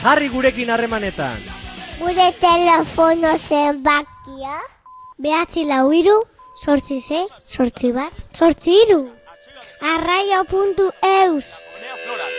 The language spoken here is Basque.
Jarri gurekin harremanetan. Gure telefono zenbakia 943 846 8 bat 8 3. Arraio.eus